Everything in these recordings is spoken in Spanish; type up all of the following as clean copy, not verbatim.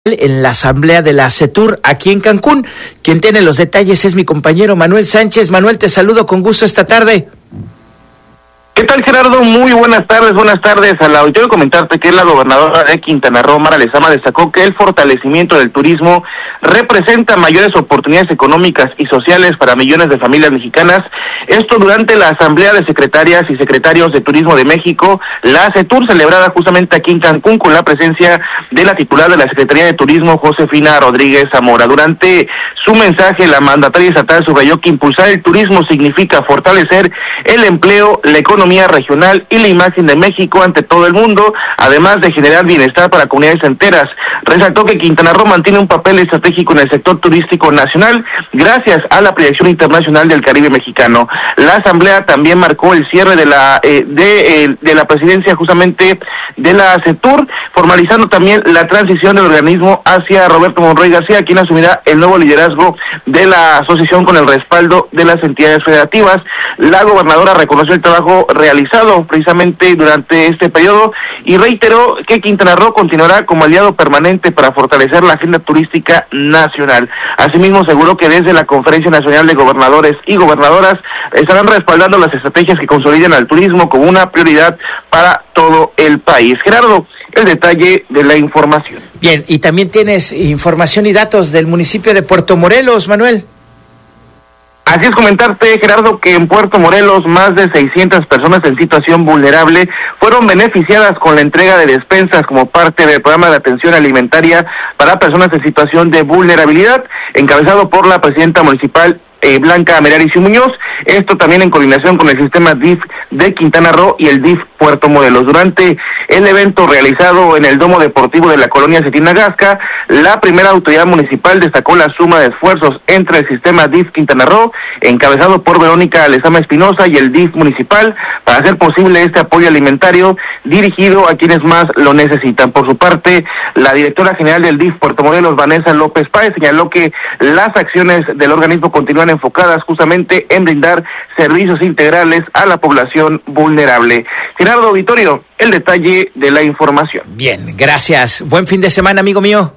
en la asamblea de la CETUR aquí en Cancún. Quien tiene los detalles es mi compañero Manuel Sánchez. Manuel, te saludo con gusto esta tarde. ¿Qué tal, Gerardo? Muy buenas tardes al auditorio. Comentarte que la gobernadora de Quintana Roo, Mara Lezama, destacó que el fortalecimiento del turismo representa mayores oportunidades económicas y sociales para millones de familias mexicanas. Esto durante la Asamblea de Secretarias y Secretarios de Turismo de México, la CETUR, celebrada justamente aquí en Cancún con la presencia de la titular de la Secretaría de Turismo, Josefina Rodríguez Zamora. Durante su mensaje, la mandataria estatal subrayó que impulsar el turismo significa fortalecer el empleo, la economía regional y la imagen de México ante todo el mundo, además de generar bienestar para comunidades enteras. Resaltó que Quintana Roo mantiene un papel estratégico en el sector turístico nacional gracias a la proyección internacional del Caribe mexicano. La asamblea también marcó el cierre de la presidencia justamente de la CETUR, formalizando también la transición del organismo hacia Roberto Monroy García, quien asumirá el nuevo liderazgo de la asociación con el respaldo de las entidades federativas. La gobernadora reconoció el trabajo realizado precisamente durante este periodo y reiteró que Quintana Roo continuará como aliado permanente para fortalecer la agenda turística nacional. Asimismo, aseguró que desde la Conferencia Nacional de Gobernadores y Gobernadoras estarán respaldando las estrategias que consoliden al turismo como una prioridad para todo el país. Gerardo, el detalle de la información. Bien, y también tienes información y datos del municipio de Puerto Morelos, Manuel. Así es, comentarte, Gerardo, que en Puerto Morelos más de 600 personas en situación vulnerable fueron beneficiadas con la entrega de despensas como parte del programa de atención alimentaria para personas en situación de vulnerabilidad, encabezado por la presidenta municipal Blanca Meraricio Muñoz, esto también en coordinación con el sistema DIF de Quintana Roo y el DIF Puerto Morelos. Durante el evento realizado en el Domo Deportivo de la colonia Cetina-Gasca, la primera autoridad municipal destacó la suma de esfuerzos entre el sistema DIF Quintana Roo, encabezado por Verónica Lezama Espinosa, y el DIF municipal, para hacer posible este apoyo alimentario dirigido a quienes más lo necesitan. Por su parte, la directora general del DIF Puerto Morelos, Vanessa López Páez, señaló que las acciones del organismo continúan enfocadas justamente en brindar servicios integrales a la población vulnerable. Gerardo, auditorio, el detalle de la información. Bien, gracias. Buen fin de semana, amigo mío.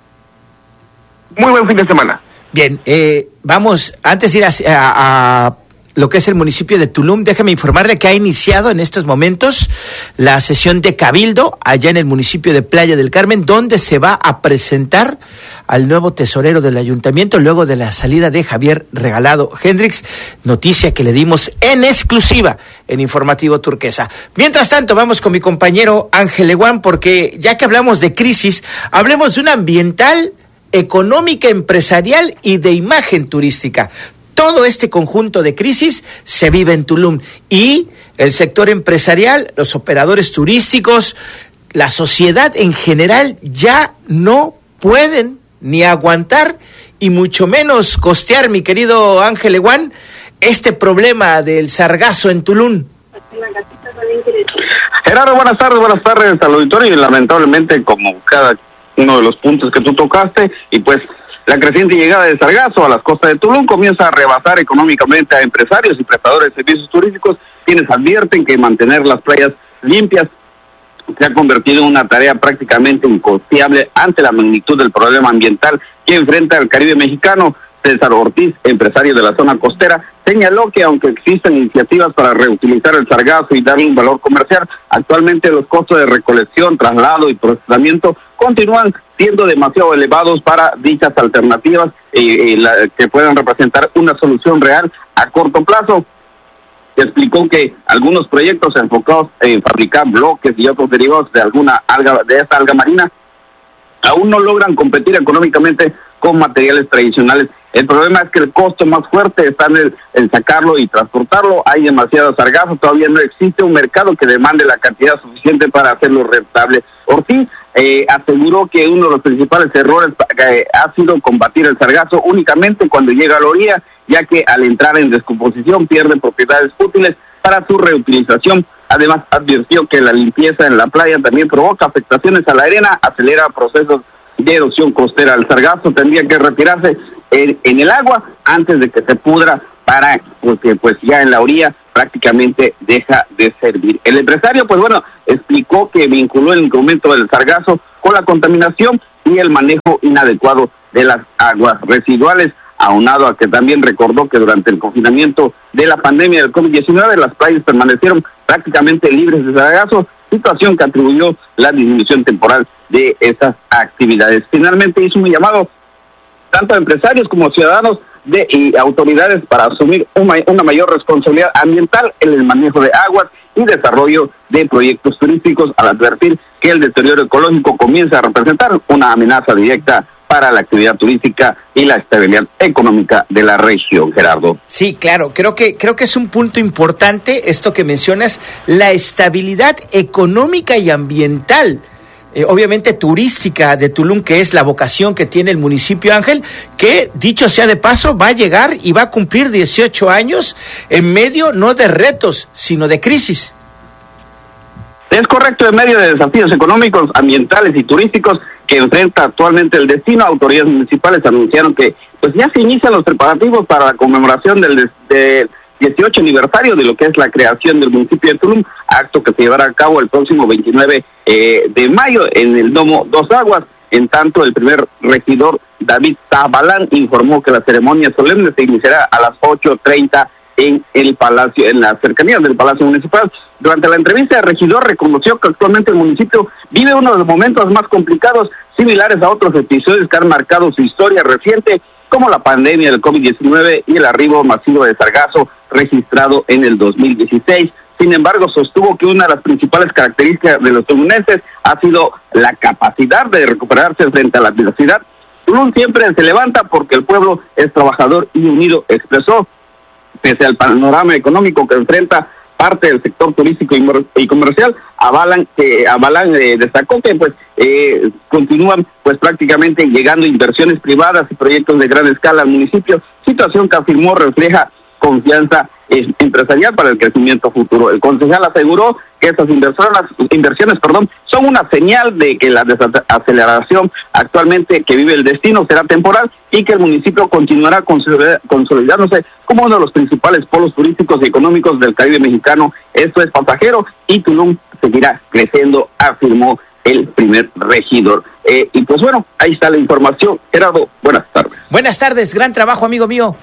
Muy buen fin de semana. Bien, vamos, antes de ir a lo que es el municipio de Tulum, déjame informarle que ha iniciado en estos momentos la sesión de cabildo allá en el municipio de Playa del Carmen, donde se va a presentar al nuevo tesorero del ayuntamiento luego de la salida de Javier Regalado Hendrix, noticia que le dimos en exclusiva en Informativo Turquesa. Mientras tanto, vamos con mi compañero Ángel Eguán, porque ya que hablamos de crisis, hablemos de una ambiental, económica, empresarial y de imagen turística. Todo este conjunto de crisis se vive en Tulum y el sector empresarial, los operadores turísticos, la sociedad en general ya no pueden ni aguantar y mucho menos costear, mi querido Ángel Eguán, este problema del sargazo en Tulum. Gerardo, buenas tardes al auditorio y lamentablemente como cada uno de los puntos que tú tocaste y pues la creciente llegada del sargazo a las costas de Tulum comienza a rebasar económicamente a empresarios y prestadores de servicios turísticos, quienes advierten que mantener las playas limpias se ha convertido en una tarea prácticamente incosteable ante la magnitud del problema ambiental que enfrenta el Caribe mexicano. César Ortiz, empresario de la zona costera, señaló que aunque existen iniciativas para reutilizar el sargazo y darle un valor comercial, actualmente los costos de recolección, traslado y procesamiento continúan siendo demasiado elevados para dichas alternativas que puedan representar una solución real a corto plazo. Explicó que algunos proyectos enfocados en fabricar bloques y otros derivados de esta alga marina aún no logran competir económicamente con materiales tradicionales. El problema es que el costo más fuerte está en sacarlo y transportarlo. Hay demasiado sargazo, todavía no existe un mercado que demande la cantidad suficiente para hacerlo rentable. Ortiz aseguró que uno de los principales errores ha sido combatir el sargazo únicamente cuando llega a la orilla, ya que al entrar en descomposición pierde propiedades útiles para su reutilización. Además, advirtió que la limpieza en la playa también provoca afectaciones a la arena, acelera procesos de erosión costera. El sargazo tendría que retirarse en el agua antes de que se pudra, porque pues ya en la orilla prácticamente deja de servir. El empresario, pues bueno, explicó que vinculó el incremento del sargazo con la contaminación y el manejo inadecuado de las aguas residuales, aunado a que también recordó que durante el confinamiento de la pandemia del COVID-19 las playas permanecieron prácticamente libres de sargazo, situación que atribuyó la disminución temporal de esas actividades. Finalmente hizo un llamado tanto a empresarios como a ciudadanos y autoridades para asumir una mayor responsabilidad ambiental en el manejo de aguas y desarrollo de proyectos turísticos, al advertir que el deterioro ecológico comienza a representar una amenaza directa para la actividad turística y la estabilidad económica de la región, Gerardo. Sí, claro, creo que es un punto importante esto que mencionas, la estabilidad económica y ambiental, obviamente turística de Tulum, que es la vocación que tiene el municipio, Ángel, que dicho sea de paso va a llegar y va a cumplir 18 años en medio no de retos, sino de crisis. Es correcto, en medio de desafíos económicos, ambientales y turísticos que enfrenta actualmente el destino, autoridades municipales anunciaron que pues ya se inician los preparativos para la conmemoración del 18 aniversario de lo que es la creación del municipio de Tulum, acto que se llevará a cabo el próximo 29 de mayo en el Domo Dos Aguas. En tanto, el primer regidor, David Zabalán, informó que la ceremonia solemne se iniciará a las 8:30 en el Palacio, en las cercanías del Palacio Municipal. Durante la entrevista, el regidor reconoció que actualmente el municipio vive uno de los momentos más complicados, similares a otros episodios que han marcado su historia reciente, como la pandemia del COVID-19 y el arribo masivo de sargazo registrado en el 2016. Sin embargo, sostuvo que una de las principales características de los tulumenses ha sido la capacidad de recuperarse frente a la adversidad. Tulum siempre se levanta porque el pueblo es trabajador y unido, expresó. Pese al panorama económico que enfrenta parte del sector turístico y comercial, destacó que continúan prácticamente llegando inversiones privadas y proyectos de gran escala al municipio, situación que afirmó refleja confianza empresarial para el crecimiento futuro. El concejal aseguró que estas inversiones son una señal de que la desaceleración actualmente que vive el destino será temporal y que el municipio continuará consolidándose como uno de los principales polos turísticos y económicos del Caribe mexicano. Esto es pasajero y Tulum seguirá creciendo, afirmó el primer regidor. Y pues bueno, ahí está la información. Gerardo, buenas tardes. Buenas tardes, gran trabajo, amigo mío.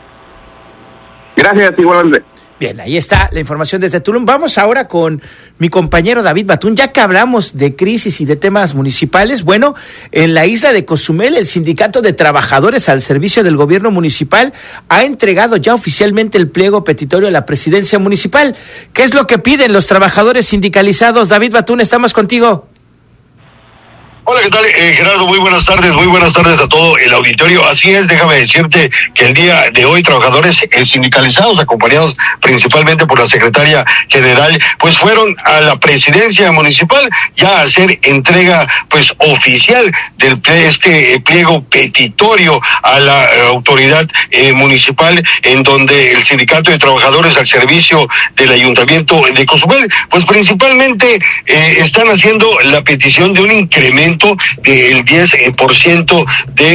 Gracias, igualmente. Bien, ahí está la información desde Tulum. Vamos ahora con mi compañero David Batún, ya que hablamos de crisis y de temas municipales. Bueno, en la isla de Cozumel, el Sindicato de Trabajadores al Servicio del Gobierno Municipal ha entregado ya oficialmente el pliego petitorio a la presidencia municipal. ¿Qué es lo que piden los trabajadores sindicalizados? David Batún, estamos contigo. Hola, ¿qué tal, Gerardo? Muy buenas tardes a todo el auditorio. Así es, déjame decirte que el día de hoy trabajadores sindicalizados, acompañados principalmente por la secretaria general, pues fueron a la presidencia municipal ya a hacer entrega oficial del pliego petitorio a la autoridad municipal, en donde el Sindicato de Trabajadores al Servicio del Ayuntamiento de Cozumel, pues principalmente están haciendo la petición de un incremento del 10%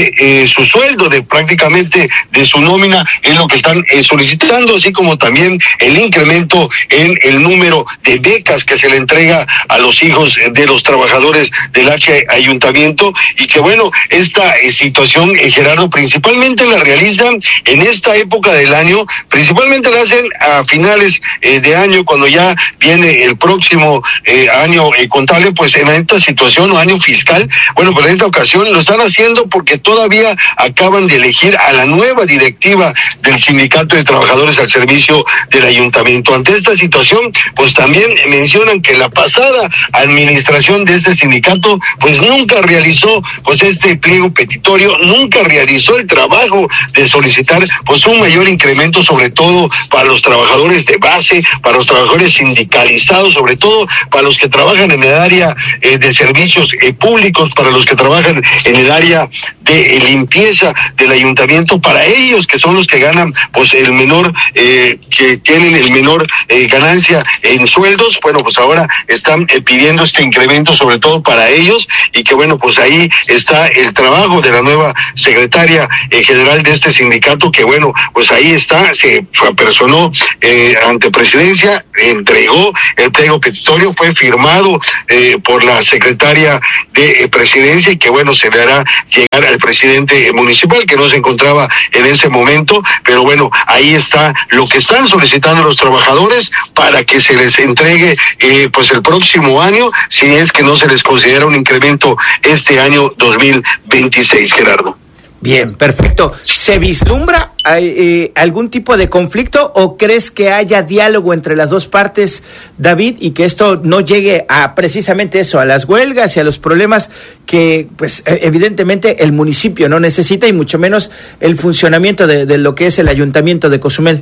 de su sueldo, de prácticamente de su nómina, es lo que están solicitando, así como también el incremento en el número de becas que se le entrega a los hijos de los trabajadores del ayuntamiento. Y que bueno, esta situación, Gerardo, principalmente la realizan en esta época del año, principalmente la hacen a finales de año, cuando ya viene el próximo año contable, pues en esta situación o año fiscal. Bueno, pero en esta ocasión lo están haciendo porque todavía acaban de elegir a la nueva directiva del Sindicato de Trabajadores al Servicio del Ayuntamiento. Ante esta situación, pues también mencionan que la pasada administración de este sindicato, pues nunca realizó este pliego petitorio, nunca realizó el trabajo de solicitar un mayor incremento, sobre todo para los trabajadores de base, para los trabajadores sindicalizados, sobre todo para los que trabajan en el área de servicios públicos, para los que trabajan en el área de limpieza del ayuntamiento, para ellos que son los que ganan el menor, que tienen el menor ganancia en sueldos. Bueno, pues ahora están pidiendo este incremento sobre todo para ellos, y que bueno, pues ahí está el trabajo de la nueva secretaria general de este sindicato, que bueno, pues ahí está, se apersonó ante presidencia, entregó el pliego petitorio, fue firmado por la secretaria de de presidencia y que bueno, se le hará llegar al presidente municipal que no se encontraba en ese momento, pero bueno, ahí está lo que están solicitando los trabajadores para que se les entregue pues el próximo año, si es que no se les considera un incremento este año 2026, Gerardo. Bien, perfecto. ¿Se vislumbra algún tipo de conflicto o crees que haya diálogo entre las dos partes, David, y que esto no llegue a precisamente eso, a las huelgas y a los problemas que pues evidentemente el municipio no necesita y mucho menos el funcionamiento de lo que es el ayuntamiento de Cozumel?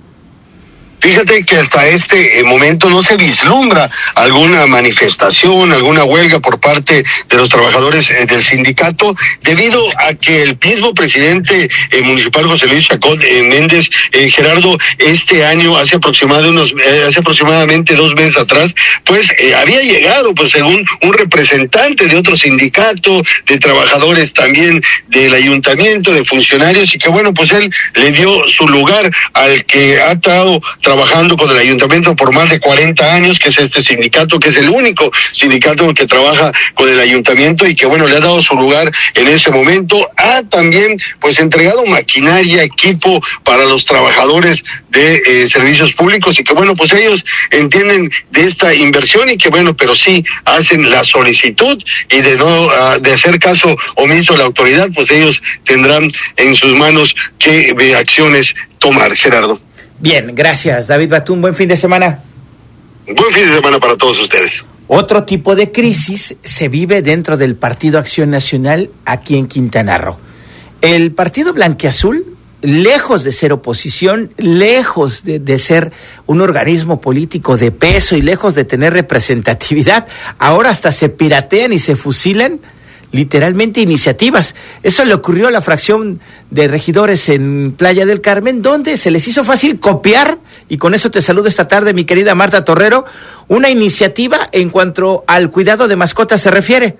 Fíjate que hasta este momento no se vislumbra alguna manifestación, alguna huelga por parte de los trabajadores del sindicato, debido a que el mismo presidente municipal José Luis Chacón Méndez, Gerardo, este año, hace aproximadamente 2 meses atrás, pues había llegado, pues según un representante de otro sindicato, de trabajadores también del ayuntamiento, de funcionarios, y que bueno, pues él le dio su lugar al que ha estado trabajando con el ayuntamiento por más de 40 años, que es este sindicato, que es el único sindicato que trabaja con el ayuntamiento y que bueno, le ha dado su lugar en ese momento. Ha también pues entregado maquinaria, equipo para los trabajadores de servicios públicos y que bueno, pues ellos entienden de esta inversión y que bueno, pero sí hacen la solicitud y de no de hacer caso omiso a la autoridad, pues ellos tendrán en sus manos qué acciones tomar, Gerardo. Bien, gracias, David Batún. Buen fin de semana. Buen fin de semana para todos ustedes. Otro tipo de crisis se vive dentro del Partido Acción Nacional aquí en Quintana Roo. El Partido Blanquiazul, lejos de ser oposición, lejos de ser un organismo político de peso y lejos de tener representatividad, ahora hasta se piratean y se fusilan literalmente iniciativas. Eso le ocurrió a la fracción de regidores en Playa del Carmen, donde se les hizo fácil copiar, y con eso te saludo esta tarde, mi querida Marta Torrero, una iniciativa en cuanto al cuidado de mascotas se refiere.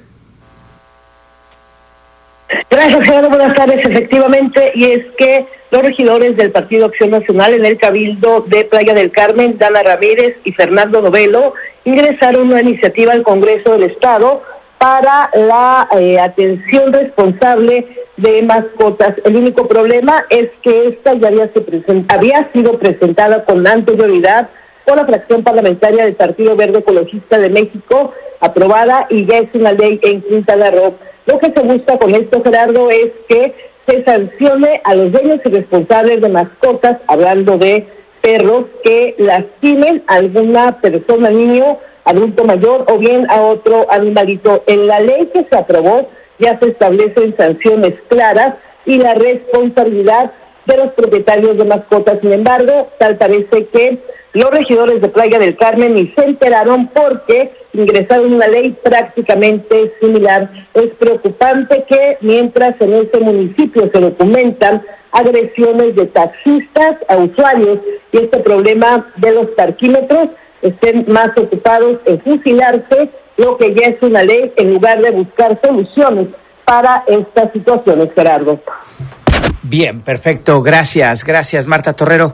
Gracias, Gerardo. Buenas tardes. Efectivamente, y es que los regidores del Partido Acción Nacional en el Cabildo de Playa del Carmen, Dana Ramírez y Fernando Novelo, ingresaron una iniciativa al Congreso del Estado para la atención responsable de mascotas. El único problema es que esta ya había sido presentada con anterioridad por la fracción parlamentaria del Partido Verde Ecologista de México, aprobada, y ya es una ley en Quintana Roo. Lo que se busca con esto, Gerardo, es que se sancione a los dueños y responsables de mascotas, hablando de perros, que lastimen a alguna persona, niño, adulto mayor o bien a otro animalito. En la ley que se aprobó ya se establecen sanciones claras y la responsabilidad de los propietarios de mascotas. Sin embargo, tal parece que los regidores de Playa del Carmen ni se enteraron porque ingresaron una ley prácticamente similar. Es preocupante que mientras en este municipio se documentan agresiones de taxistas a usuarios y este problema de los parquímetros, estén más ocupados en fusilarse lo que ya es una ley en lugar de buscar soluciones para estas situaciones, Gerardo. Bien, perfecto. Gracias, Marta Torrero.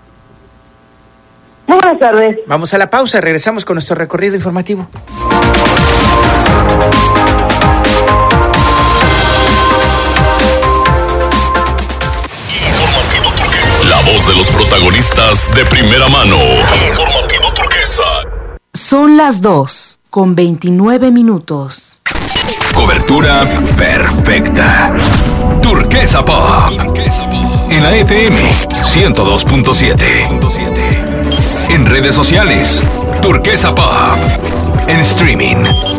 Muy buenas tardes. Vamos a la pausa, regresamos con nuestro recorrido informativo. La voz de los protagonistas de primera mano. Informativo Turquesa. Son las 2:29. Cobertura perfecta. Turquesa Pop. En la FM 102.7. En redes sociales, Turquesa Pop. En streaming,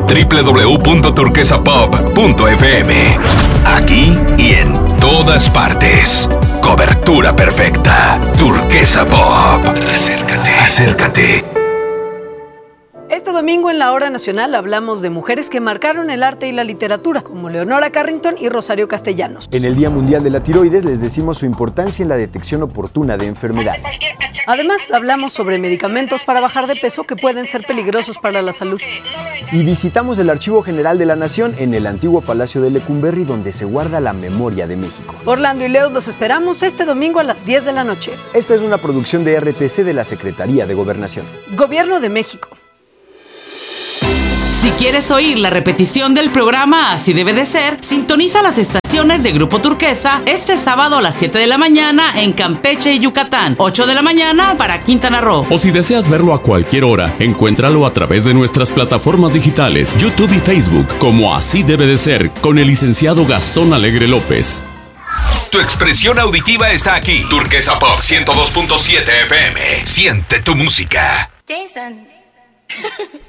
www.turquesapop.fm. Aquí y en todas partes. Cobertura perfecta. Turquesa Pop. Acércate. Este domingo en la Hora Nacional hablamos de mujeres que marcaron el arte y la literatura, como Leonora Carrington y Rosario Castellanos. En el Día Mundial de la Tiroides les decimos su importancia en la detección oportuna de enfermedades. Además, hablamos sobre medicamentos para bajar de peso que pueden ser peligrosos para la salud. Y visitamos el Archivo General de la Nación en el antiguo Palacio de Lecumberri, donde se guarda la memoria de México. Orlando y Leo los esperamos este domingo a las 10 de la noche. Esta es una producción de RTC de la Secretaría de Gobernación. Gobierno de México. Si quieres oír la repetición del programa Así Debe de Ser, sintoniza las estaciones de Grupo Turquesa este sábado a las 7 de la mañana en Campeche y Yucatán, 8 de la mañana para Quintana Roo. O si deseas verlo a cualquier hora, encuéntralo a través de nuestras plataformas digitales, YouTube y Facebook, como Así Debe de Ser, con el licenciado Gastón Alegre López. Tu expresión auditiva está aquí. Turquesa Pop 102.7 FM. Siente tu música. Jason.